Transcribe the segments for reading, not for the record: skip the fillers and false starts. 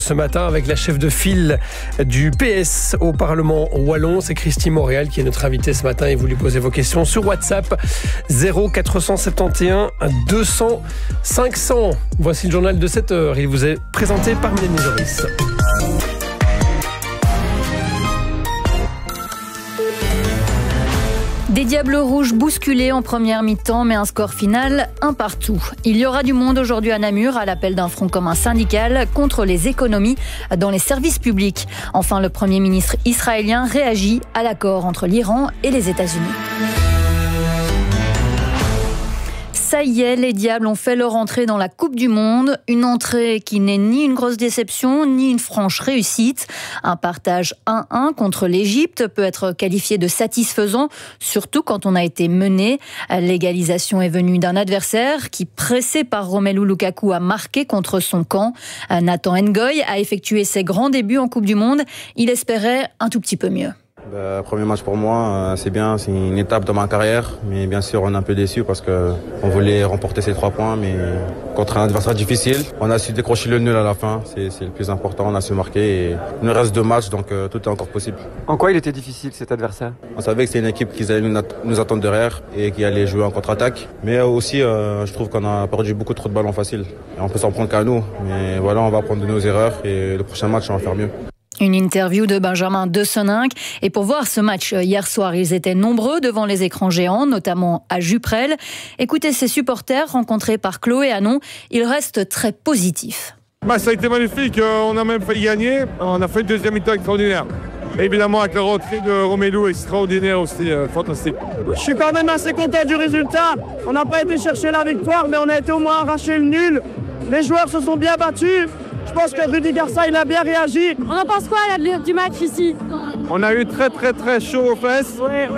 Ce matin, avec la chef de file du PS au Parlement wallon, c'est Christy Montréal qui est notre invitée ce matin et vous lui posez vos questions sur WhatsApp 0471 200 500. Voici le journal de 7 heures. Il vous est présenté par Mélanie Joris. Des Diables Rouges bousculés en première mi-temps, mais un score final un partout. Il y aura du monde aujourd'hui à Namur à l'appel d'un front commun syndical contre les économies dans les services publics. Enfin, le Premier ministre israélien réagit à l'accord entre l'Iran et les États-Unis. Ça y est, les Diables ont fait leur entrée dans la Coupe du Monde. Une entrée qui n'est ni une grosse déception, ni une franche réussite. Un partage 1-1 contre l'Égypte peut être qualifié de satisfaisant, surtout quand on a été mené. L'égalisation est venue d'un adversaire qui, pressé par Romelu Lukaku, a marqué contre son camp. Nathan Ngoy a effectué ses grands débuts en Coupe du Monde. Il espérait un tout petit peu mieux. Premier match pour moi, c'est bien, c'est une étape dans ma carrière, mais bien sûr on est un peu déçu parce qu'on voulait remporter ces 3 points, mais contre un adversaire difficile, on a su décrocher le nul à la fin, c'est le plus important, on a su marquer et il nous reste 2 matchs donc tout est encore possible. En quoi il était difficile cet adversaire ? On savait que c'est une équipe qui allait nous attendre derrière et qui allait jouer en contre-attaque, mais aussi je trouve qu'on a perdu beaucoup trop de ballons faciles et on peut s'en prendre qu'à nous, mais voilà on va apprendre de nos erreurs et le prochain match on va faire mieux. Une interview de Benjamin De Seninck. Et pour voir ce match hier soir, ils étaient nombreux devant les écrans géants, notamment à Juprel. Écoutez ces supporters rencontrés par Chloé Hanon. Ils restent très positifs. Ça a été magnifique, on a même failli gagner. On a fait une deuxième mi-temps extraordinaire. Évidemment, avec la rentrée de Romelu, extraordinaire aussi, fantastique. Je suis quand même assez content du résultat. On n'a pas été chercher la victoire, mais on a été au moins arraché le nul. Les joueurs se sont bien battus. Je pense que Rudy Garcia, il a bien réagi. On en pense quoi là, du match ici ? On a eu très chaud aux fesses.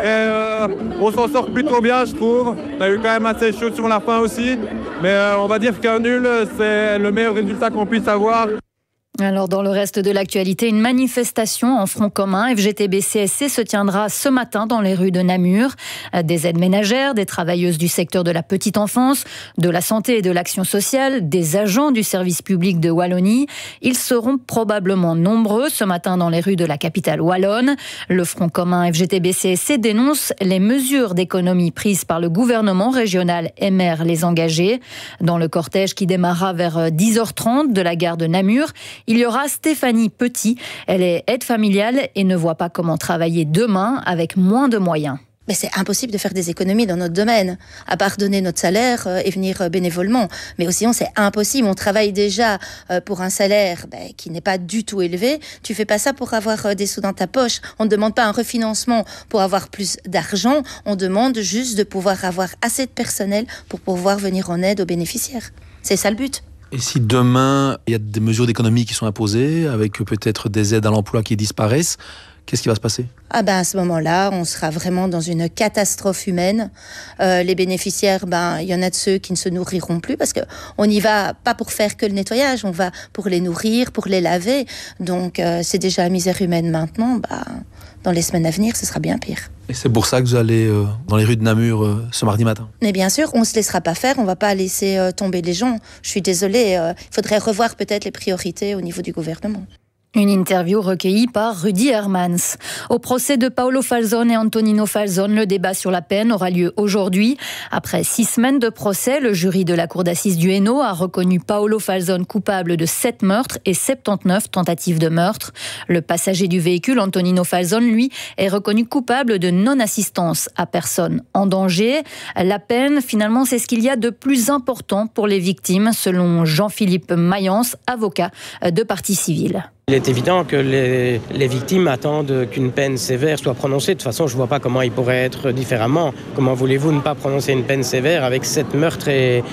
On s'en sort plutôt bien, je trouve. On a eu quand même assez chaud sur la fin aussi. Mais on va dire qu'un nul, c'est le meilleur résultat qu'on puisse avoir. Alors, dans le reste de l'actualité, une manifestation en front commun FGTB-CSC se tiendra ce matin dans les rues de Namur. Des aides ménagères, des travailleuses du secteur de la petite enfance, de la santé et de l'action sociale, des agents du service public de Wallonie. Ils seront probablement nombreux ce matin dans les rues de la capitale wallonne. Le front commun FGTB-CSC dénonce les mesures d'économie prises par le gouvernement régional MR Les Engagés. Dans le cortège qui démarra vers 10h30 de la gare de Namur, il y aura Stéphanie Petit. Elle est aide familiale et ne voit pas comment travailler demain avec moins de moyens. Mais c'est impossible de faire des économies dans notre domaine, à part donner notre salaire et venir bénévolement. Mais aussi, c'est impossible. On travaille déjà pour un salaire qui n'est pas du tout élevé. Tu fais pas ça pour avoir des sous dans ta poche. On ne demande pas un refinancement pour avoir plus d'argent. On demande juste de pouvoir avoir assez de personnel pour pouvoir venir en aide aux bénéficiaires. C'est ça le but. Et si demain, il y a des mesures d'économie qui sont imposées, avec peut-être des aides à l'emploi qui disparaissent, qu'est-ce qui va se passer ? À ce moment-là, on sera vraiment dans une catastrophe humaine. Les bénéficiaires, il y en a de ceux qui ne se nourriront plus parce qu'on n'y va pas pour faire que le nettoyage, on va pour les nourrir, pour les laver. Donc, c'est déjà la misère humaine maintenant. Dans les semaines à venir, ce sera bien pire. Et c'est pour ça que vous allez dans les rues de Namur ce mardi matin ? Mais bien sûr, on ne se laissera pas faire, on ne va pas laisser tomber les gens. Je suis désolée, il faudrait revoir peut-être les priorités au niveau du gouvernement. Une interview recueillie par Rudy Hermans. Au procès de Paolo Falzone et Antonino Falzone, le débat sur la peine aura lieu aujourd'hui. Après 6 semaines de procès, le jury de la cour d'assises du Hainaut a reconnu Paolo Falzone coupable de 7 meurtres et 79 tentatives de meurtre. Le passager du véhicule, Antonino Falzone, lui, est reconnu coupable de non-assistance à personne en danger. La peine, finalement, c'est ce qu'il y a de plus important pour les victimes, selon Jean-Philippe Mayence, avocat de partie civile. Il est évident que les victimes attendent qu'une peine sévère soit prononcée. De toute façon, je ne vois pas comment il pourrait être différemment. Comment voulez-vous ne pas prononcer une peine sévère avec 7 meurtres et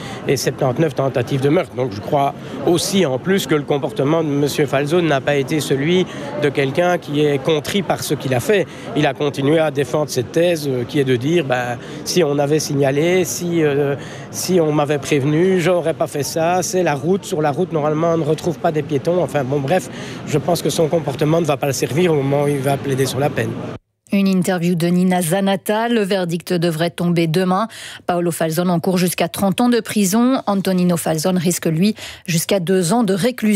79 tentatives de meurtre ? Donc je crois aussi en plus que le comportement de M. Falzone n'a pas été celui de quelqu'un qui est contrit par ce qu'il a fait. Il a continué à défendre cette thèse qui est de dire si on avait signalé, si on m'avait prévenu, j'aurais pas fait ça. C'est la route. Sur la route, normalement, on ne retrouve pas des piétons. Enfin bon, bref. Je pense que son comportement ne va pas le servir au moment où il va plaider sur la peine. Une interview de Nina Zanata. Le verdict devrait tomber demain. Paolo Falzone encourt jusqu'à 30 ans de prison. Antonino Falzone risque, lui, jusqu'à 2 ans de réclusion.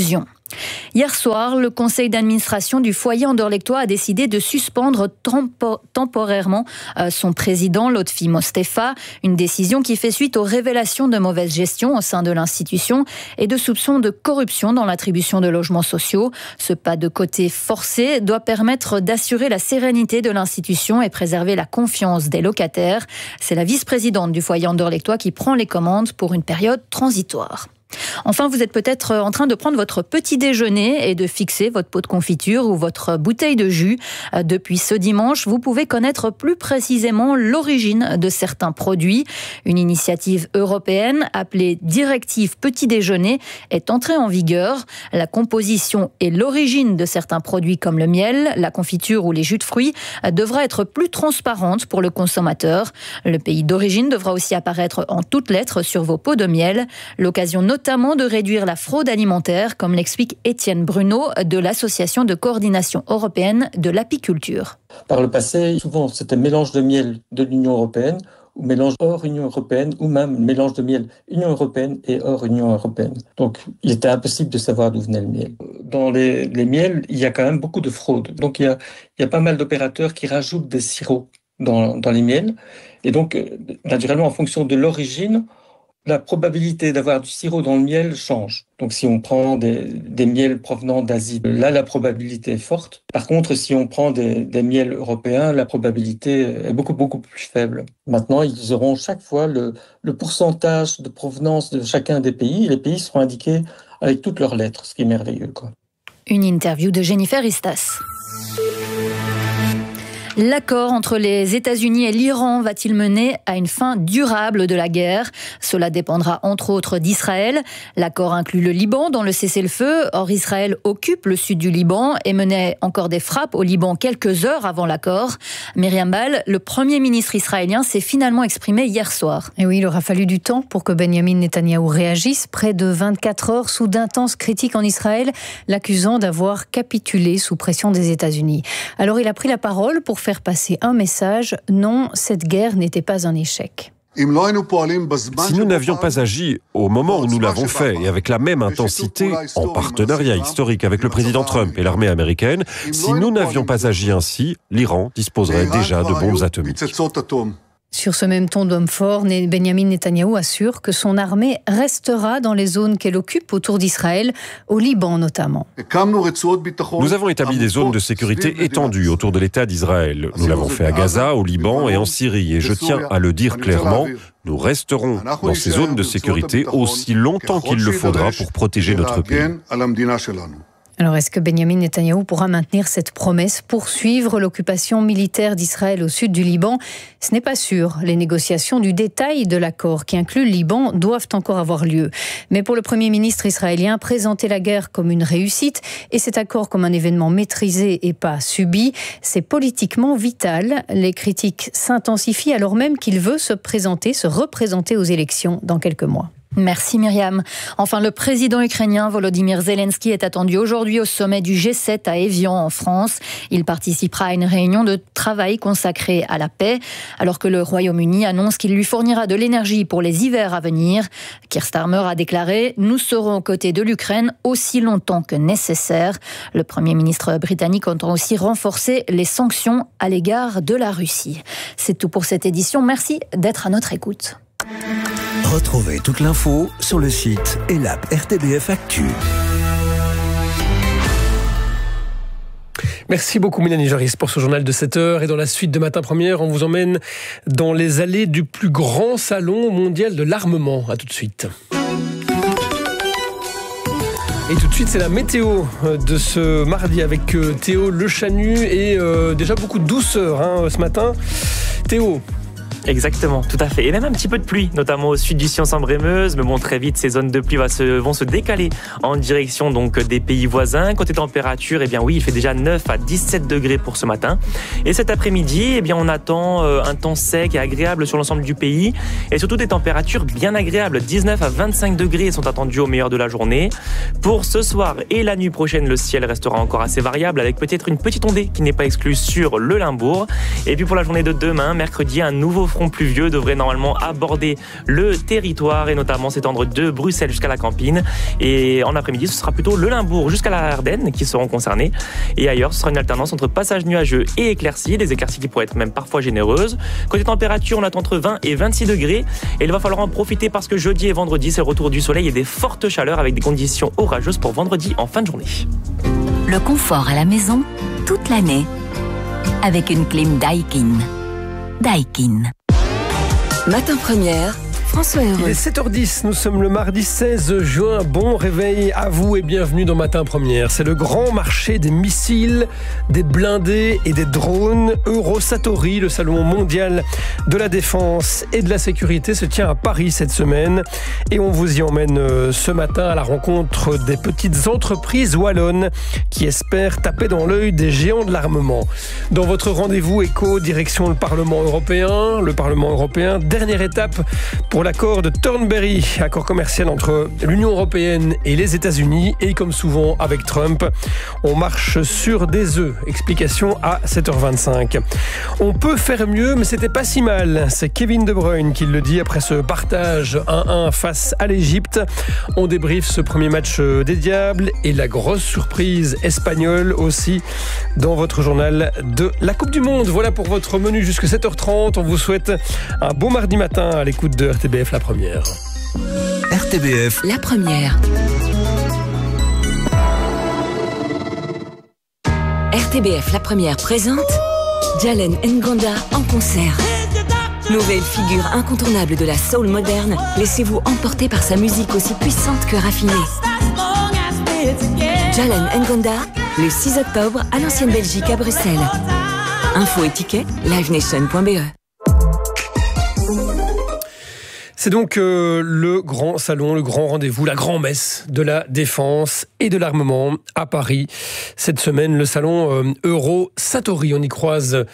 Hier soir, le conseil d'administration du foyer anderlechtois a décidé de suspendre temporairement son président, Lotfi Mostefa. Une décision qui fait suite aux révélations de mauvaise gestion au sein de l'institution et de soupçons de corruption dans l'attribution de logements sociaux. Ce pas de côté forcé doit permettre d'assurer la sérénité de l'institution et préserver la confiance des locataires. C'est la vice-présidente du foyer anderlechtois qui prend les commandes pour une période transitoire. Enfin, vous êtes peut-être en train de prendre votre petit déjeuner et de fixer votre pot de confiture ou votre bouteille de jus. Depuis ce dimanche, vous pouvez connaître plus précisément l'origine de certains produits. Une initiative européenne appelée Directive Petit Déjeuner est entrée en vigueur. La composition et l'origine de certains produits comme le miel, la confiture ou les jus de fruits devra être plus transparente pour le consommateur. Le pays d'origine devra aussi apparaître en toutes lettres sur vos pots de miel. L'occasion notamment de réduire la fraude alimentaire, comme l'explique Étienne Bruno de l'Association de coordination européenne de l'apiculture. Par le passé, souvent c'était mélange de miel de l'Union européenne ou mélange hors Union européenne ou même mélange de miel Union européenne et hors Union européenne. Donc il était impossible de savoir d'où venait le miel. Dans les miels, il y a quand même beaucoup de fraude. Donc il y a pas mal d'opérateurs qui rajoutent des sirops dans les miels. Et donc naturellement en fonction de l'origine, la probabilité d'avoir du sirop dans le miel change. Donc si on prend des miels provenant d'Asie, là la probabilité est forte. Par contre, si on prend des miels européens, la probabilité est beaucoup plus faible. Maintenant, ils auront chaque fois le pourcentage de provenance de chacun des pays. Les pays seront indiqués avec toutes leurs lettres, ce qui est merveilleux, quoi. Une interview de Jennifer Istas. L'accord entre les États-Unis et l'Iran va-t-il mener à une fin durable de la guerre ? Cela dépendra entre autres d'Israël. L'accord inclut le Liban dans le cessez-le-feu. Or, Israël occupe le sud du Liban et menait encore des frappes au Liban quelques heures avant l'accord. Myriam Ball, le Premier ministre israélien, s'est finalement exprimé hier soir. Et oui, il aura fallu du temps pour que Benjamin Netanyahou réagisse. Près de 24 heures sous d'intenses critiques en Israël, l'accusant d'avoir capitulé sous pression des États-Unis. Alors, il a pris la parole pour faire passer un message. Non, cette guerre n'était pas un échec. Si nous n'avions pas agi au moment où nous l'avons fait et avec la même intensité, en partenariat historique avec le président Trump et l'armée américaine, si nous n'avions pas agi ainsi, l'Iran disposerait déjà de bombes atomiques. Sur ce même ton d'homme fort, Benjamin Netanyahou assure que son armée restera dans les zones qu'elle occupe autour d'Israël, au Liban notamment. Nous avons établi des zones de sécurité étendues autour de l'État d'Israël. Nous l'avons fait à Gaza, au Liban et en Syrie. Et je tiens à le dire clairement, nous resterons dans ces zones de sécurité aussi longtemps qu'il le faudra pour protéger notre pays. Alors, est-ce que Benjamin Netanyahou pourra maintenir cette promesse, poursuivre l'occupation militaire d'Israël au sud du Liban ? Ce n'est pas sûr. Les négociations du détail de l'accord qui inclut le Liban doivent encore avoir lieu. Mais pour le Premier ministre israélien, présenter la guerre comme une réussite et cet accord comme un événement maîtrisé et pas subi, c'est politiquement vital. Les critiques s'intensifient alors même qu'il veut se représenter aux élections dans quelques mois. Merci Myriam. Enfin, le président ukrainien Volodymyr Zelensky est attendu aujourd'hui au sommet du G7 à Évian en France. Il participera à une réunion de travail consacrée à la paix, alors que le Royaume-Uni annonce qu'il lui fournira de l'énergie pour les hivers à venir. Keir Starmer a déclaré « Nous serons aux côtés de l'Ukraine aussi longtemps que nécessaire ». Le Premier ministre britannique entend aussi renforcer les sanctions à l'égard de la Russie. C'est tout pour cette édition. Merci d'être à notre écoute. Retrouvez toute l'info sur le site et l'app RTBF Actu. Merci beaucoup Mélanie Joris pour ce journal de 7h. Et dans la suite de Matin Première, on vous emmène dans les allées du plus grand salon mondial de l'armement. À tout de suite. Et tout de suite, c'est la météo de ce mardi avec Théo Le Chanu et déjà beaucoup de douceur ce matin. Théo. Exactement, tout à fait. Et même un petit peu de pluie, notamment au sud du Sion-Sambre-et-Meuse. Mais bon, très vite, ces zones de pluie vont se décaler en direction donc des pays voisins. Côté température, eh bien oui, il fait déjà 9 à 17 degrés pour ce matin. Et cet après-midi, eh bien on attend un temps sec et agréable sur l'ensemble du pays. Et surtout des températures bien agréables. 19 à 25 degrés sont attendus au meilleur de la journée. Pour ce soir et la nuit prochaine, le ciel restera encore assez variable avec peut-être une petite ondée qui n'est pas exclue sur le Limbourg. Et puis pour la journée de demain, mercredi, un nouveau front pluvieux devrait normalement aborder le territoire et notamment s'étendre de Bruxelles jusqu'à la Campine. Et en après-midi, ce sera plutôt le Limbourg jusqu'à la Ardenne qui seront concernés. Et ailleurs, ce sera une alternance entre passages nuageux et éclaircies, des éclaircies qui pourraient être même parfois généreuses. Côté température, on attend entre 20 et 26 degrés. Et il va falloir en profiter parce que jeudi et vendredi, c'est le retour du soleil et des fortes chaleurs avec des conditions orageuses pour vendredi en fin de journée. Le confort à la maison, toute l'année, avec une clim Daikin. Daikin. Matin Première, François Heureux. Il est 7h10, nous sommes le mardi 16 juin. Bon réveil à vous et bienvenue dans Matin Première. C'est le grand marché des missiles, des blindés et des drones. Eurosatory, le salon mondial de la défense et de la sécurité, se tient à Paris cette semaine. Et on vous y emmène ce matin à la rencontre des petites entreprises wallonnes qui espèrent taper dans l'œil des géants de l'armement. Dans votre rendez-vous éco, direction le Parlement européen. Le Parlement européen, dernière étape pour l'accord de Thornberry, accord commercial entre l'Union européenne et les États-Unis. Et comme souvent avec Trump, on marche sur des œufs. Explication à 7h25. On peut faire mieux, mais c'était pas si mal. C'est Kevin De Bruyne qui le dit après ce partage 1-1 face à l'Égypte. On débriefe ce premier match des Diables et la grosse surprise espagnole aussi dans votre journal de la Coupe du Monde. Voilà pour votre menu jusqu'à 7h30. On vous souhaite un beau mardi matin à l'écoute de RTBF La Première. RTBF La Première. RTBF La Première présente Jalen Ngonda en concert. Nouvelle figure incontournable de la soul moderne, laissez-vous emporter par sa musique aussi puissante que raffinée. Jalen Ngonda, le 6 octobre à l'Ancienne Belgique à Bruxelles. Info et tickets, livenation.be. C'est donc le grand salon, le grand rendez-vous, la grand-messe de la défense et de l'armement à Paris. Cette semaine, le salon Eurosatory. On y croise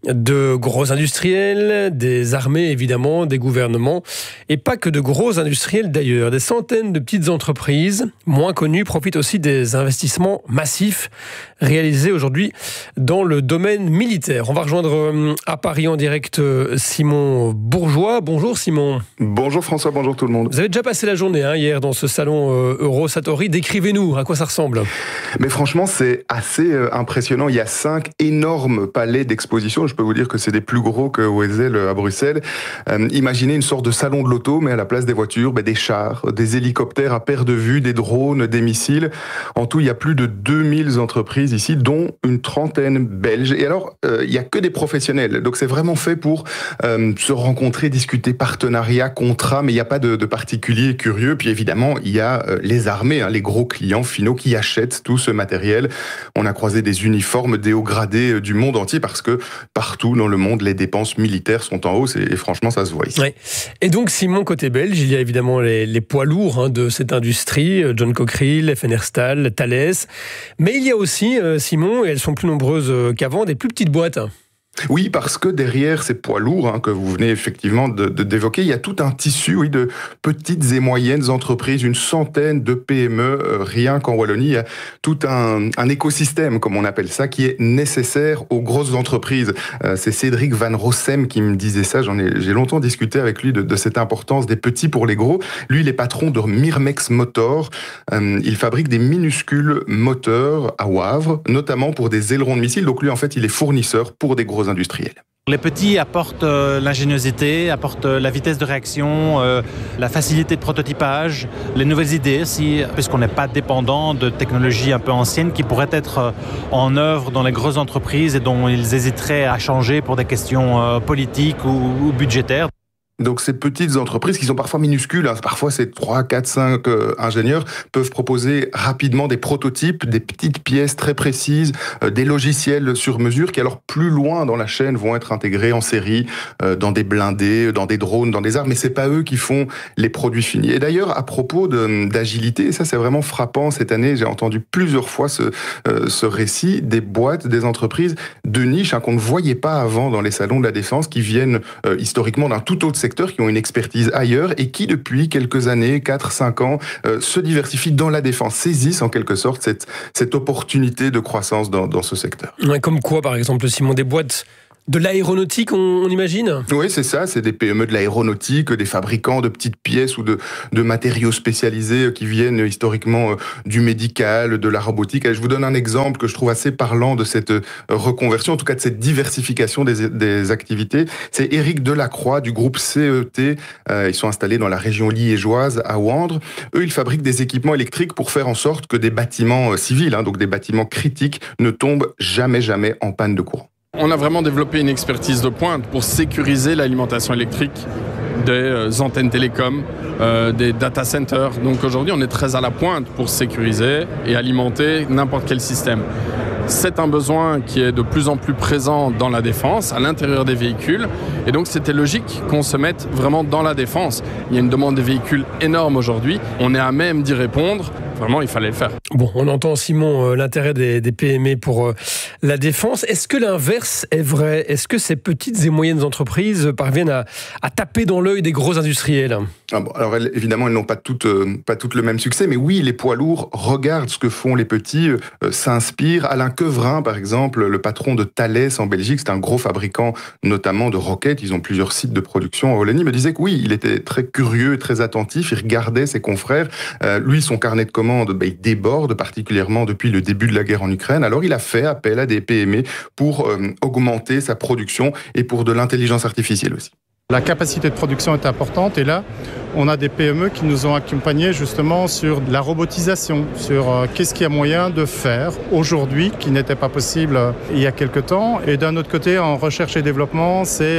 de gros industriels, des armées évidemment, des gouvernements, et pas que de gros industriels d'ailleurs. Des centaines de petites entreprises, moins connues, profitent aussi des investissements massifs réalisés aujourd'hui dans le domaine militaire. On va rejoindre à Paris en direct Simon Bourgeois. Bonjour Simon. Bonjour François, bonjour tout le monde. Vous avez déjà passé la journée hier dans ce salon Eurosatory. Décrivez-nous, à quoi ça ressemble? Mais franchement, c'est assez impressionnant. Il y a 5 énormes palais d'exposition. Je peux vous dire que c'est des plus gros que Wesel à Bruxelles. Imaginez une sorte de salon de l'auto, mais à la place des voitures, des chars, des hélicoptères à perte de vue, des drones, des missiles. En tout, il y a plus de 2000 entreprises ici, dont une trentaine belges. Et alors, il n'y a que des professionnels. Donc c'est vraiment fait pour se rencontrer, discuter partenariat, contrat, mais il n'y a pas de particuliers curieux. Puis évidemment, il y a les armées, les gros clients finaux qui achètent tout ce matériel. On a croisé des uniformes, des hauts gradés du monde entier parce que partout dans le monde, les dépenses militaires sont en hausse et franchement, ça se voit ici. Ouais. Et donc, Simon, côté belge, il y a évidemment les poids lourds de cette industrie, John Cockerill, Fenerstal, Thales. Mais il y a aussi, Simon, et elles sont plus nombreuses qu'avant, des plus petites boîtes. Oui, parce que derrière ces poids lourds que vous venez effectivement d'évoquer, il y a tout un tissu de petites et moyennes entreprises, une centaine de PME, rien qu'en Wallonie. Il y a tout un écosystème, comme on appelle ça, qui est nécessaire aux grosses entreprises. C'est Cédric Van Rossem qui me disait ça, j'ai longtemps discuté avec lui de cette importance des petits pour les gros. Lui, il est patron de Mirmex Motor. Il fabrique des minuscules moteurs à Wavre, notamment pour des ailerons de missiles. Donc lui, en fait, il est fournisseur pour des gros industriels. Les petits apportent l'ingéniosité, apportent la vitesse de réaction, la facilité de prototypage, les nouvelles idées aussi, puisqu'on n'est pas dépendant de technologies un peu anciennes qui pourraient être en œuvre dans les grosses entreprises et dont ils hésiteraient à changer pour des questions politiques ou budgétaires. Donc ces petites entreprises qui sont parfois minuscules, parfois c'est 3, 4, 5 ingénieurs, peuvent proposer rapidement des prototypes, des petites pièces très précises, des logiciels sur mesure qui alors plus loin dans la chaîne vont être intégrés en série dans des blindés, dans des drones, dans des armes, mais c'est pas eux qui font les produits finis. Et d'ailleurs, à propos d'agilité, et ça c'est vraiment frappant cette année, j'ai entendu plusieurs fois ce récit, des boîtes, des entreprises de niche qu'on ne voyait pas avant dans les salons de la défense, qui viennent historiquement d'un tout autre secteurs qui ont une expertise ailleurs et qui, depuis quelques années, 4-5 ans, se diversifient dans la défense, saisissent en quelque sorte cette opportunité de croissance dans ce secteur. Ouais, comme quoi, par exemple, Simon, des boîtes De l'aéronautique, on imagine ? Oui, c'est ça, c'est des PME de l'aéronautique, des fabricants de petites pièces ou de matériaux spécialisés qui viennent historiquement du médical, de la robotique. Et je vous donne un exemple que je trouve assez parlant de cette reconversion, en tout cas de cette diversification des activités. C'est Éric Delacroix du groupe CET. Ils sont installés dans la région liégeoise, à Wandre. Eux, ils fabriquent des équipements électriques pour faire en sorte que des bâtiments civils, donc des bâtiments critiques, ne tombent jamais en panne de courant. On a vraiment développé une expertise de pointe pour sécuriser l'alimentation électrique des antennes télécom, des data centers. Donc aujourd'hui, on est très à la pointe pour sécuriser et alimenter n'importe quel système. C'est un besoin qui est de plus en plus présent dans la défense, à l'intérieur des véhicules. Et donc, c'était logique qu'on se mette vraiment dans la défense. Il y a une demande des véhicules énorme aujourd'hui. On est à même d'y répondre. Vraiment, il fallait le faire. Bon, on entend, Simon, l'intérêt des PME pour la défense. Est-ce que l'inverse est vrai ? Est-ce que ces petites et moyennes entreprises parviennent à taper dans l'œil des gros industriels ? Alors évidemment, elles n'ont pas toutes le même succès, mais oui, les poids lourds regardent ce que font les petits, s'inspirent. Alain Quevrin, par exemple, le patron de Thales en Belgique, c'est un gros fabricant notamment de roquettes, ils ont plusieurs sites de production en Wallonie, me disait que oui, il était très curieux et très attentif, il regardait ses confrères. Lui, son carnet de commandes, il déborde, particulièrement depuis le début de la guerre en Ukraine. Alors il a fait appel à des PME pour augmenter sa production et pour de l'intelligence artificielle aussi. La capacité de production est importante et là, on a des PME qui nous ont accompagnés justement sur la robotisation, sur qu'est-ce qu'il y a moyen de faire aujourd'hui qui n'était pas possible il y a quelque temps. Et d'un autre côté, en recherche et développement, c'est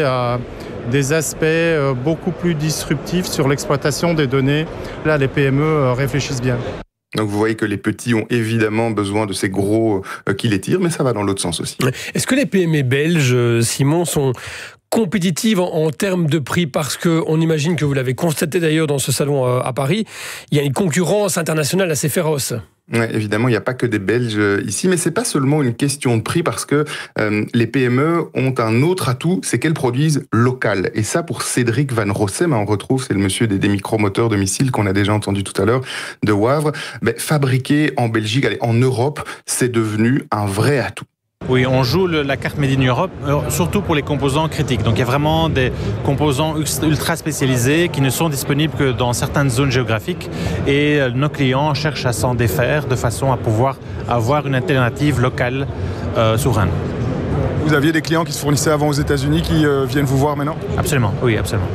des aspects beaucoup plus disruptifs sur l'exploitation des données. Là, les PME réfléchissent bien. Donc vous voyez que les petits ont évidemment besoin de ces gros qui les tirent, mais ça va dans l'autre sens aussi. Est-ce que les PME belges, Simon, sont compétitive en termes de prix, parce qu'on imagine que vous l'avez constaté d'ailleurs dans ce salon à Paris, il y a une concurrence internationale assez féroce. Ouais, évidemment, il n'y a pas que des Belges ici, mais c'est pas seulement une question de prix parce que les PME ont un autre atout, c'est qu'elles produisent local. Et ça, pour Cédric Van Rossem, on retrouve, c'est le monsieur des micromoteurs de missiles qu'on a déjà entendu tout à l'heure, de Wavre. Fabriquer en Belgique, en Europe, c'est devenu un vrai atout. Oui, on joue la carte Made in Europe, surtout pour les composants critiques. Donc il y a vraiment des composants ultra spécialisés qui ne sont disponibles que dans certaines zones géographiques. Et nos clients cherchent à s'en défaire de façon à pouvoir avoir une alternative locale souveraine. Vous aviez des clients qui se fournissaient avant aux États-Unis qui viennent vous voir maintenant ? Absolument, oui, absolument.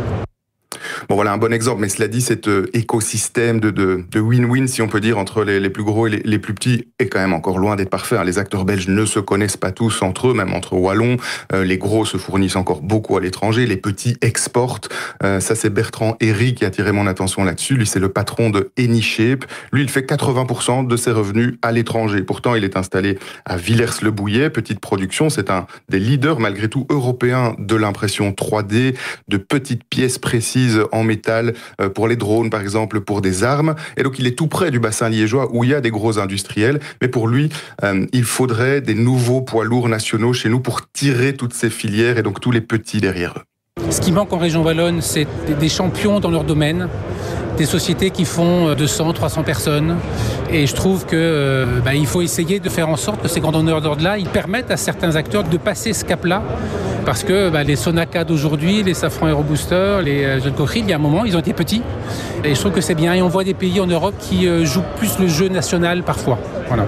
Bon, voilà un bon exemple, mais cela dit, cet écosystème de win-win, si on peut dire, entre les plus gros et les plus petits, est quand même encore loin d'être parfait. Les acteurs belges ne se connaissent pas tous entre eux, même entre Wallons. Les gros se fournissent encore beaucoup à l'étranger, les petits exportent. Ça, c'est Bertrand Herry qui a attiré mon attention là-dessus. Lui, c'est le patron de AnyShape. Lui, il fait 80% de ses revenus à l'étranger. Pourtant, il est installé à Villers-le-Bouillet, petite production. C'est un des leaders, malgré tout, européens de l'impression 3D, de petites pièces précises en métal pour les drones, par exemple, pour des armes. Et donc, il est tout près du bassin liégeois où il y a des gros industriels. Mais pour lui, il faudrait des nouveaux poids lourds nationaux chez nous pour tirer toutes ces filières et donc tous les petits derrière eux. Ce qui manque en région wallonne, c'est des champions dans leur domaine, des sociétés qui font 200, 300 personnes. Et je trouve qu'il faut essayer de faire en sorte que ces grands donneurs d'ordre-là, ils permettent à certains acteurs de passer ce cap-là. Parce que les Sonaca d'aujourd'hui, les Safran Aerobooster, les John Cochrane, il y a un moment, ils ont été petits. Et je trouve que c'est bien. Et on voit des pays en Europe qui jouent plus le jeu national parfois. Voilà.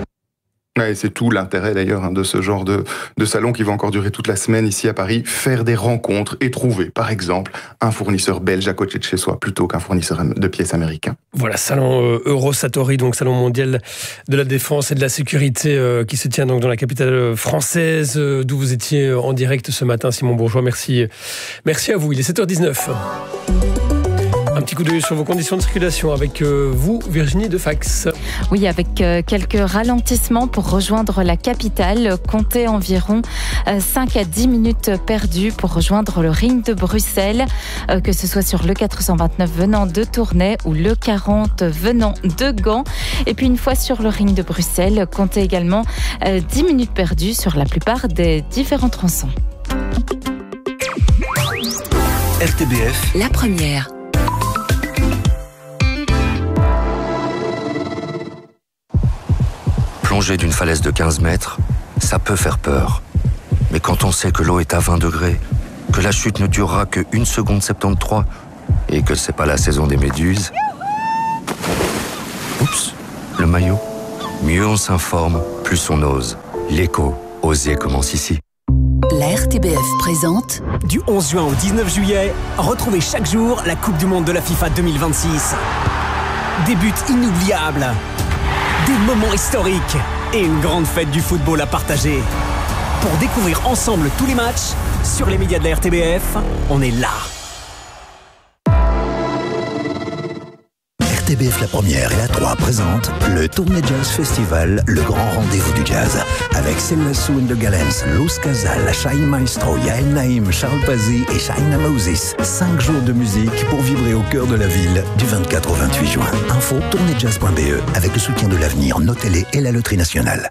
Et c'est tout l'intérêt d'ailleurs de ce genre de salon qui va encore durer toute la semaine ici à Paris, faire des rencontres et trouver par exemple un fournisseur belge à côté de chez soi plutôt qu'un fournisseur de pièces américain. Voilà, salon Eurosatory, donc salon mondial de la défense et de la sécurité qui se tient donc dans la capitale française d'où vous étiez en direct ce matin, Simon Bourgeois. Merci à vous, il est 7h19. Un petit coup d'œil sur vos conditions de circulation avec vous, Virginie Defax. Oui, avec quelques ralentissements pour rejoindre la capitale. Comptez environ 5 à 10 minutes perdues pour rejoindre le ring de Bruxelles, que ce soit sur le 429 venant de Tournai ou le 40 venant de Gand. Et puis une fois sur le ring de Bruxelles, comptez également 10 minutes perdues sur la plupart des différents tronçons. RTBF, la première. Plonger d'une falaise de 15 mètres, ça peut faire peur. Mais quand on sait que l'eau est à 20 degrés, que la chute ne durera que 1 seconde 73 et que c'est pas la saison des méduses... Oups, le maillot. Mieux on s'informe, plus on ose. L'écho, oser commence ici. La RTBF présente. Du 11 juin au 19 juillet, retrouvez chaque jour la Coupe du Monde de la FIFA 2026. Des buts inoubliables, des moments historiques et une grande fête du football à partager. Pour découvrir ensemble tous les matchs, sur les médias de la RTBF, on est là. RTBF La Première et La 3 présentent le Tournai Jazz Festival, le grand rendez-vous du jazz. Avec Céline Sou and the Galens, Luz Casal, Shai Maestro, Yael Naïm, Charles Pazzi et Shaina Moses. 5 jours de musique pour vibrer au cœur de la ville du 24 au 28 juin. Info tournejazz.be avec le soutien de l'Avenir, Notélé et la Loterie Nationale.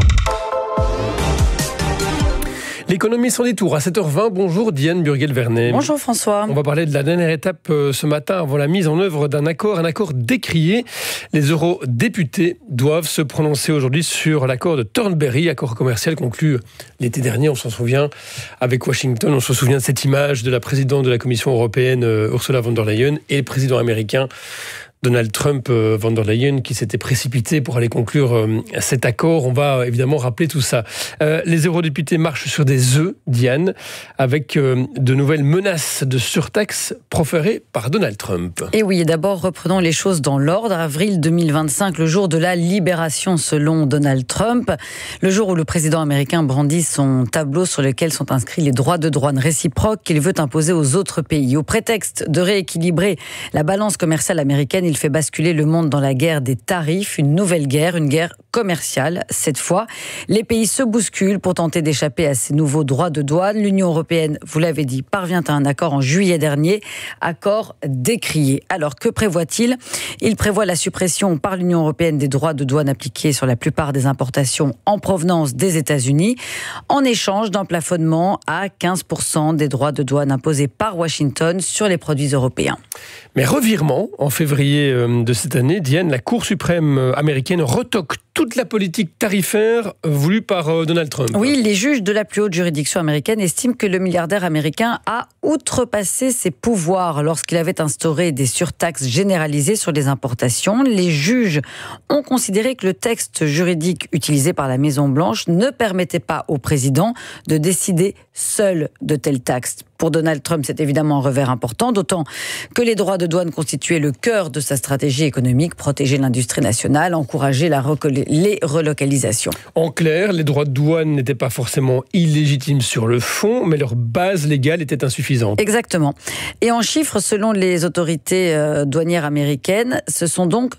L'économie sans détour à 7h20. Bonjour Diane Burguel-Vernet. Bonjour François. On va parler de la dernière étape ce matin avant la mise en œuvre d'un accord, un accord décrié. Les eurodéputés doivent se prononcer aujourd'hui sur l'accord de Thornberry, accord commercial conclu l'été dernier, on s'en souvient, avec Washington. On se souvient de cette image de la présidente de la Commission européenne, Ursula von der Leyen, et le président américain Donald Trump, von der Leyen, qui s'était précipité pour aller conclure cet accord. On va évidemment rappeler tout ça. Les eurodéputés marchent sur des œufs, Diane, avec de nouvelles menaces de surtaxe proférées par Donald Trump. Et oui, d'abord reprenons les choses dans l'ordre. Avril 2025, le jour de la libération selon Donald Trump, le jour où le président américain brandit son tableau sur lequel sont inscrits les droits de douane réciproques qu'il veut imposer aux autres pays. Au prétexte de rééquilibrer la balance commerciale américaine, il fait basculer le monde dans la guerre des tarifs, une nouvelle guerre, une guerre commerciale. Cette fois, les pays se bousculent pour tenter d'échapper à ces nouveaux droits de douane. L'Union européenne, vous l'avez dit, parvient à un accord en juillet dernier, accord décrié. Alors, que prévoit-il ? Il prévoit la suppression par l'Union européenne des droits de douane appliqués sur la plupart des importations en provenance des États-Unis, en échange d'un plafonnement à 15% des droits de douane imposés par Washington sur les produits européens. Mais revirement, en février de cette année, Diane, la Cour suprême américaine retoque toute la politique tarifaire voulue par Donald Trump. Oui, les juges de la plus haute juridiction américaine estiment que le milliardaire américain a outrepassé ses pouvoirs lorsqu'il avait instauré des surtaxes généralisées sur les importations. Les juges ont considéré que le texte juridique utilisé par la Maison-Blanche ne permettait pas au président de décider seul de telles taxes. Pour Donald Trump, c'est évidemment un revers important, d'autant que les droits de douane constituaient le cœur de sa stratégie économique, protéger l'industrie nationale, encourager les relocalisations. En clair, les droits de douane n'étaient pas forcément illégitimes sur le fond, mais leur base légale était insuffisante. Exactement. Et en chiffres, selon les autorités douanières américaines, ce sont donc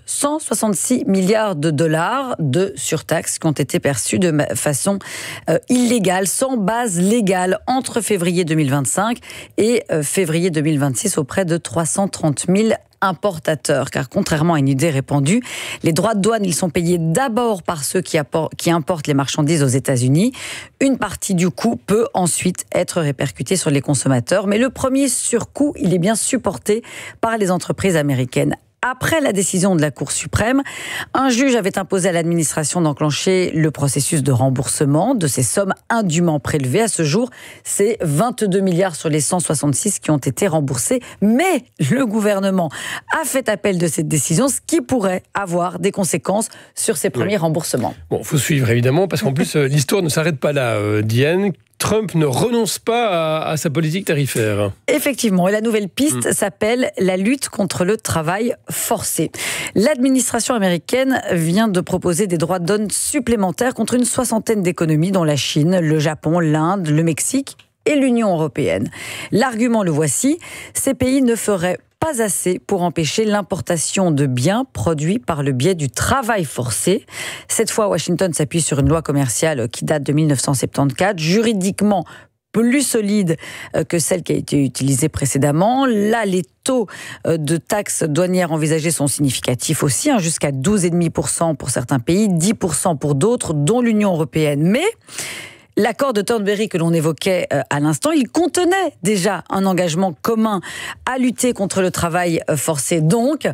166 milliards de dollars de surtaxes qui ont été perçus de façon illégale, sans base légale, entre février 2025 et février 2026 auprès de 330 000 importateurs. Car contrairement à une idée répandue, les droits de douane, ils sont payés d'abord par ceux qui importent les marchandises aux États-Unis. Une partie du coût peut ensuite être répercutée sur les consommateurs. Mais le premier surcoût, il est bien supporté par les entreprises américaines. Après la décision de la Cour suprême, un juge avait imposé à l'administration d'enclencher le processus de remboursement de ces sommes indûment prélevées. À ce jour, c'est 22 milliards sur les 166 qui ont été remboursés. Mais le gouvernement a fait appel de cette décision, ce qui pourrait avoir des conséquences sur ces premiers remboursements. Bon, il faut suivre évidemment, parce qu'en plus, l'histoire ne s'arrête pas là, Diane. Trump ne renonce pas à sa politique tarifaire. Effectivement, et la nouvelle piste s'appelle la lutte contre le travail forcé. L'administration américaine vient de proposer des droits de douane supplémentaires contre une soixantaine d'économies, dont la Chine, le Japon, l'Inde, le Mexique et l'Union européenne. L'argument, le voici, ces pays ne feraient pas assez pour empêcher l'importation de biens produits par le biais du travail forcé. Cette fois, Washington s'appuie sur une loi commerciale qui date de 1974, juridiquement plus solide que celle qui a été utilisée précédemment. Là, les taux de taxes douanières envisagés sont significatifs aussi, jusqu'à 12,5% pour certains pays, 10% pour d'autres, dont l'Union européenne. Mais l'accord de Thornberry que l'on évoquait à l'instant, il contenait déjà un engagement commun à lutter contre le travail forcé. Donc,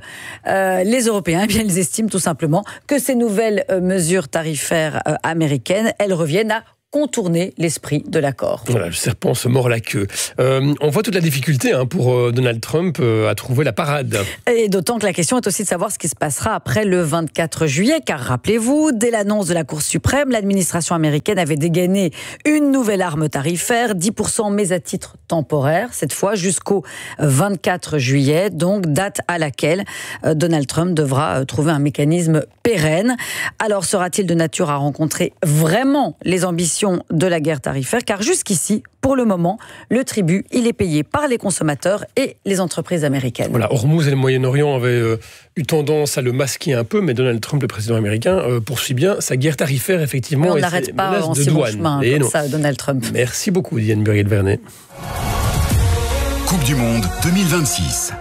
les Européens, ils estiment tout simplement que ces nouvelles mesures tarifaires américaines, elles reviennent à contourner l'esprit de l'accord. Voilà, le serpent se mord la queue. On voit toute la difficulté pour Donald Trump à trouver la parade. Et d'autant que la question est aussi de savoir ce qui se passera après le 24 juillet, car rappelez-vous, dès l'annonce de la Cour suprême, l'administration américaine avait dégainé une nouvelle arme tarifaire, 10% mais à titre temporaire, cette fois jusqu'au 24 juillet, donc date à laquelle Donald Trump devra trouver un mécanisme pérenne. Alors sera-t-il de nature à rencontrer vraiment les ambitions de la guerre tarifaire, car jusqu'ici, pour le moment, le tribut, il est payé par les consommateurs et les entreprises américaines. Voilà, Hormuz et le Moyen-Orient avaient eu tendance à le masquer un peu, mais Donald Trump, le président américain, poursuit bien sa guerre tarifaire, effectivement. Mais on n'arrête pas en si bon chemin comme ça, Donald Trump. Merci beaucoup, Diane Burguet-Vernet. Coupe du Monde 2026.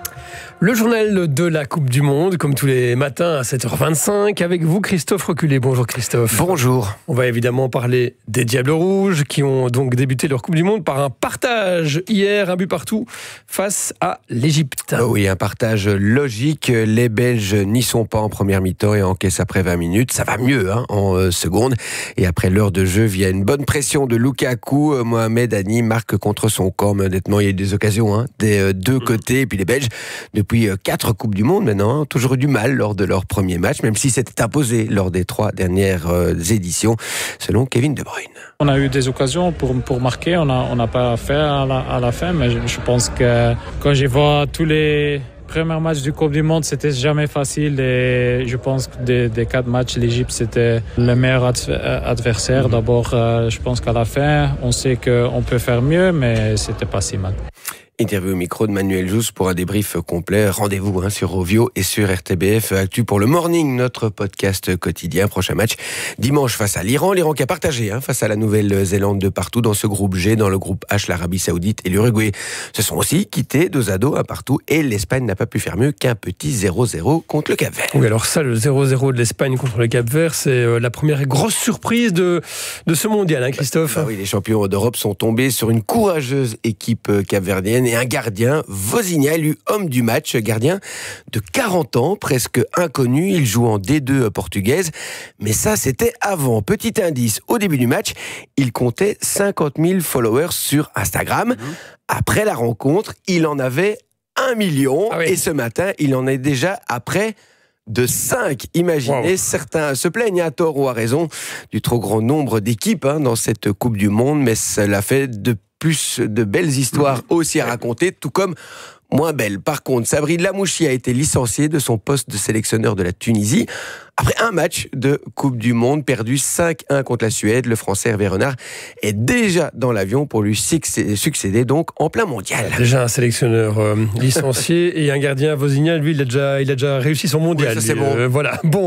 Le journal de la Coupe du Monde, comme tous les matins à 7h25, avec vous Christophe Reculé. Bonjour Christophe. Bonjour. On va évidemment parler des Diables Rouges qui ont donc débuté leur Coupe du Monde par un partage hier, un but partout face à l'Égypte. Oh oui, un partage logique. Les Belges n'y sont pas en première mi-temps et encaissent après 20 minutes. Ça va mieux en seconde. Et après l'heure de jeu, via une bonne pression de Lukaku, Mohamed Hani marque contre son camp. Mais honnêtement, il y a eu des occasions des deux côtés. Et puis les Belges, depuis 4 Coupes du Monde maintenant, ont toujours eu du mal lors de leur premier match, même si c'était imposé lors des 3 dernières éditions, selon Kevin De Bruyne. On a eu des occasions pour marquer, on n'a pas fait à la fin, mais je pense que quand je vois tous les premiers matchs du Coupe du Monde, c'était jamais facile et je pense que des 4 matchs, l'Égypte c'était le meilleur adversaire. D'abord, je pense qu'à la fin, on sait qu'on peut faire mieux, mais c'était pas si mal. Interview au micro de Manuel Jousse pour un débrief complet. Rendez-vous sur Ovio et sur RTBF Actu pour le Morning, notre podcast quotidien. Prochain match dimanche face à l'Iran. L'Iran qui a partagé face à la Nouvelle-Zélande de partout dans ce groupe G. Dans le groupe H, l'Arabie Saoudite et l'Uruguay se sont aussi quittés 2-2 un partout. Et l'Espagne n'a pas pu faire mieux qu'un petit 0-0 contre le Cap-Vert. Oui, alors ça, le 0-0 de l'Espagne contre le Cap-Vert, c'est la première grosse surprise de ce mondial, Christophe. Oui, les champions d'Europe sont tombés sur une courageuse équipe capverdienne et un gardien, Vozinha, élu homme du match, gardien de 40 ans, presque inconnu. Il joue en D2 portugaise, mais ça c'était avant. Petit indice, au début du match, il comptait 50 000 followers sur Instagram. Après la rencontre, il en avait 1 million et ce matin, il en est déjà à près de 5. Imaginez, certains se plaignent à tort ou à raison du trop grand nombre d'équipes dans cette Coupe du Monde, mais cela fait de plus de belles histoires aussi à raconter, tout comme moins belles. Par contre, Sabri Lamouchi a été licencié de son poste de sélectionneur de la Tunisie après un match de Coupe du Monde perdu 5-1 contre la Suède. Le Français Hervé Renard est déjà dans l'avion pour lui succéder donc en plein mondial. Déjà un sélectionneur licencié et un gardien, Vozinha, lui il a déjà réussi son mondial. Oui, ça c'est bon. Voilà. Bon,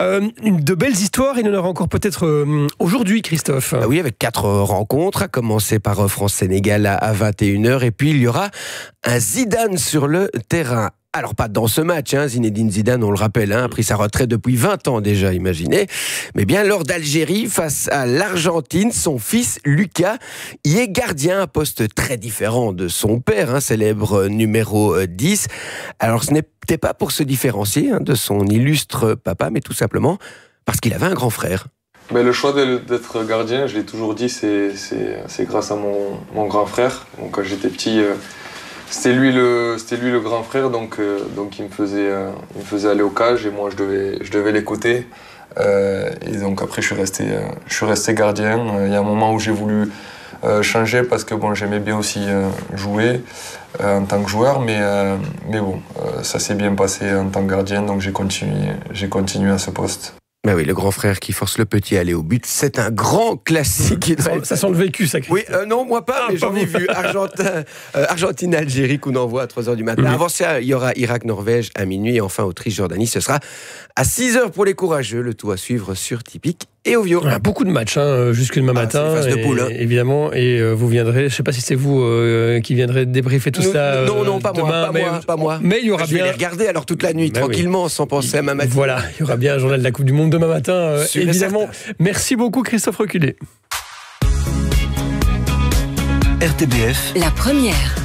de belles histoires, il y en aura encore peut-être aujourd'hui, Christophe. Oui, avec 4 rencontres, à commencer par France-Sénégal à 21h et puis il y aura un Zidane sur le terrain. Alors pas dans ce match, Zinedine Zidane, on le rappelle, a pris sa retraite depuis 20 ans déjà, imaginez. Mais bien lors d'Algérie, face à l'Argentine, son fils Lucas y est gardien, un poste très différent de son père, célèbre numéro 10. Alors ce n'était pas pour se différencier de son illustre papa, mais tout simplement parce qu'il avait un grand frère. Le choix d'être gardien, je l'ai toujours dit, c'est grâce à mon grand frère. Donc quand j'étais petit... C'était lui le grand frère, donc il me faisait aller au cage et moi je devais l'écouter. Et donc après je suis resté gardien. Il y a un moment où j'ai voulu changer parce que j'aimais bien aussi jouer en tant que joueur, mais bon, ça s'est bien passé en tant que gardien, donc j'ai continué à ce poste. Ben oui, le grand frère qui force le petit à aller au but, c'est un grand classique. Ça sent le vécu, ça. Oui, non, moi pas, mais j'en ai vu. Argentine-Algérie, coup d'envoi à 3h du matin. Avant ça, il y aura Irak-Norvège à minuit et enfin Autriche-Jordanie. Ce sera à 6h pour les courageux. Le tout à suivre sur Tipic et Ovio. Beaucoup de matchs jusque demain matin. C'est phase de poule. Évidemment, et vous viendrez, je ne sais pas si c'est vous qui viendrez débriefer tout ça. Non, pas demain, pas moi. Mais il y aura je vais les regarder alors toute la nuit, tranquillement, sans penser à ma matinée. Voilà, il y aura bien un journal de la Coupe du Monde demain matin, évidemment. Merci beaucoup Christophe Reculé. RTBF. La première.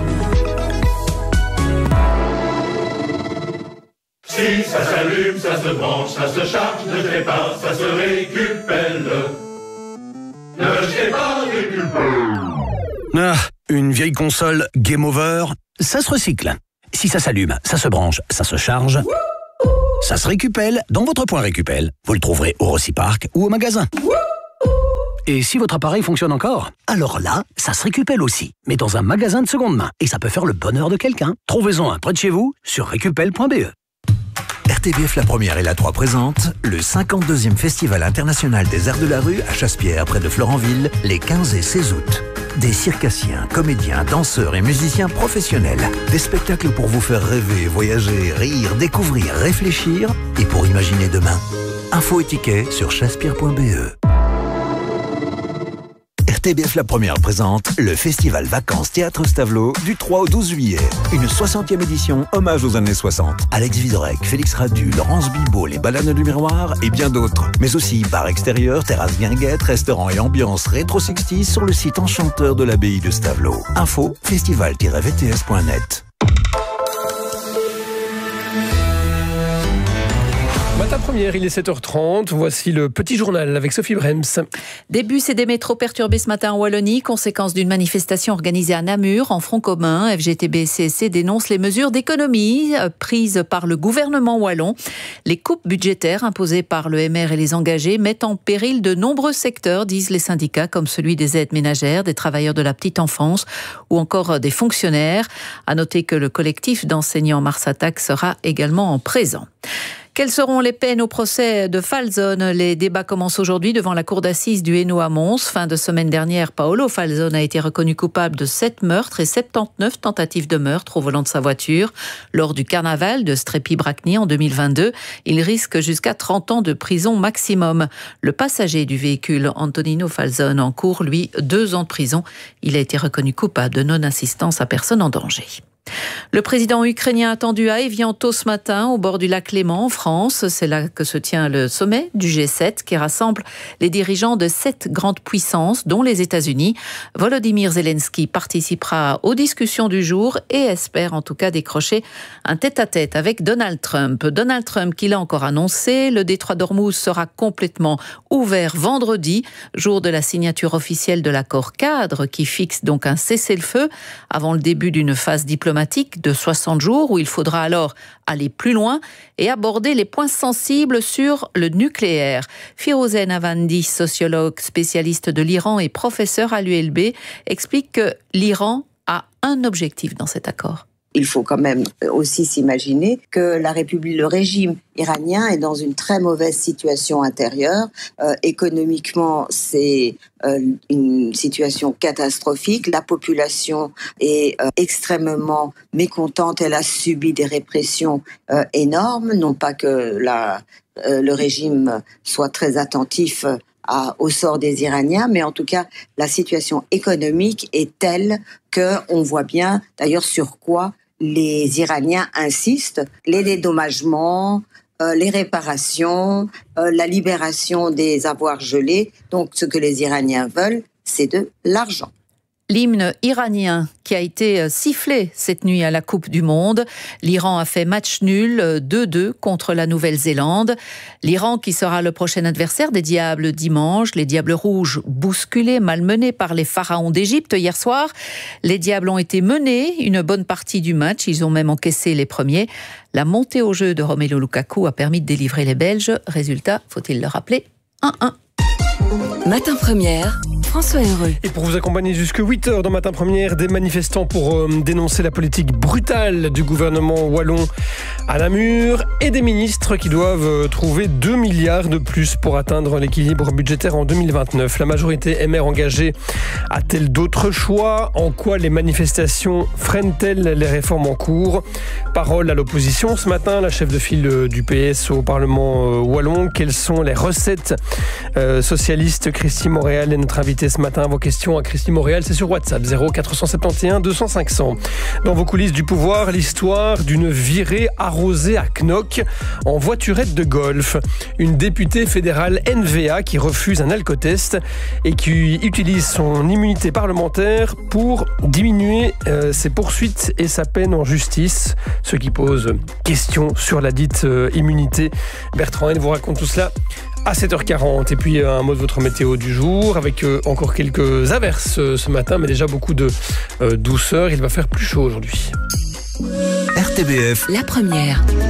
Si ça s'allume, ça se branche, ça se charge, ne fait pas, ça se récupère. Ne jetez pas des pulpes. Ah, une vieille console Game Over, ça se recycle. Si ça s'allume, ça se branche, ça se charge, ça se récupelle dans votre point Récupel. Vous le trouverez au Rocipark ou au magasin. Et si votre appareil fonctionne encore, alors là, ça se récupelle aussi, mais dans un magasin de seconde main. Et ça peut faire le bonheur de quelqu'un. Trouvez-en un près de chez vous sur récupel.be. RTBF La Première et La 3 présentent le 52e Festival international des arts de la rue à Chassepierre, près de Florenville, les 15 et 16 août. Des circassiens, comédiens, danseurs et musiciens professionnels. Des spectacles pour vous faire rêver, voyager, rire, découvrir, réfléchir et pour imaginer demain. Infos et tickets sur chassepierre.be. RTBF La Première présente le Festival Vacances Théâtre Stavelot du 3 au 12 juillet. Une 60e édition hommage aux années 60. Alex Vizorek, Félix Radu, Laurence Bibot, les Bananes du Miroir et bien d'autres. Mais aussi bar extérieur, terrasse guinguette, restaurant et ambiance rétro 60 sur le site enchanteur de l'abbaye de Stavelot. Info festival-vts.net. Matin première, il est 7h30. Voici le petit journal avec Sophie Brems. Des bus et des métros perturbés ce matin en Wallonie, conséquence d'une manifestation organisée à Namur en front commun. FGTB et CSC dénoncent les mesures d'économie prises par le gouvernement wallon. Les coupes budgétaires imposées par le MR et les engagés mettent en péril de nombreux secteurs, disent les syndicats, comme celui des aides ménagères, des travailleurs de la petite enfance ou encore des fonctionnaires. À noter que le collectif d'enseignants Mars Attack sera également présent. Quelles seront les peines au procès de Falzone ? Les débats commencent aujourd'hui devant la cour d'assises du Hainaut à Mons. Fin de semaine dernière, Paolo Falzone a été reconnu coupable de 7 meurtres et 79 tentatives de meurtre au volant de sa voiture. Lors du carnaval de Strépy-Bracny en 2022, il risque jusqu'à 30 ans de prison maximum. Le passager du véhicule, Antonino Falzone, encourt, lui, 2 ans de prison. Il a été reconnu coupable de non-assistance à personne en danger. Le président ukrainien attendu à Evian tôt ce matin, au bord du lac Léman, en France. C'est là que se tient le sommet du G7, qui rassemble les dirigeants de 7 grandes puissances, dont les États-Unis. Volodymyr Zelensky participera aux discussions du jour et espère en tout cas décrocher un tête-à-tête avec Donald Trump. Donald Trump qui l'a encore annoncé, le détroit d'Ormuz sera complètement ouvert vendredi, jour de la signature officielle de l'accord cadre qui fixe donc un cessez-le-feu avant le début d'une phase diplomatique de 60 jours où il faudra alors aller plus loin et aborder les points sensibles sur le nucléaire. Firouzeh Navandi, sociologue spécialiste de l'Iran et professeur à l'ULB, explique que l'Iran a un objectif dans cet accord. Il faut quand même aussi s'imaginer que le régime iranien est dans une très mauvaise situation intérieure. Économiquement, c'est une situation catastrophique. La population est extrêmement mécontente. Elle a subi des répressions énormes. Non pas que le régime soit très attentif au sort des Iraniens, mais en tout cas, la situation économique est telle qu'on voit bien, d'ailleurs, sur quoi les Iraniens insistent, les dédommagements, les réparations, la libération des avoirs gelés. Donc, ce que les Iraniens veulent, c'est de l'argent. L'hymne iranien qui a été sifflé cette nuit à la Coupe du Monde. L'Iran a fait match nul 2-2 contre la Nouvelle-Zélande. L'Iran qui sera le prochain adversaire des Diables dimanche. Les Diables rouges bousculés, malmenés par les pharaons d'Égypte hier soir. Les Diables ont été menés une bonne partie du match. Ils ont même encaissé les premiers. La montée au jeu de Romelu Lukaku a permis de délivrer les Belges. Résultat, faut-il le rappeler, 1-1. Matin Première, François Heureux. Et pour vous accompagner jusque 8h dans Matin Première, des manifestants pour dénoncer la politique brutale du gouvernement wallon à Namur et des ministres qui doivent trouver 2 milliards de plus pour atteindre l'équilibre budgétaire en 2029. La majorité MR engagée a-t-elle d'autres choix ? En quoi les manifestations freinent-elles les réformes en cours ? Parole à l'opposition ce matin, la chef de file du PS au Parlement wallon. Quelles sont les recettes socialiste Christy Montréal est notre invitée ce matin. Vos questions à Christy Montréal, c'est sur WhatsApp 0471 200 500. Dans vos coulisses du pouvoir, l'histoire d'une virée arrosée à Knock en voiturette de golf. Une députée fédérale NVA qui refuse un alcotest et qui utilise son immunité parlementaire pour diminuer ses poursuites et sa peine en justice. Ce qui pose question sur la dite immunité. Bertrand Haine vous raconte tout cela à 7h40. Et puis un mot de votre météo du jour, avec encore quelques averses ce matin, mais déjà beaucoup de douceur. Il va faire plus chaud aujourd'hui. RTBF. La première.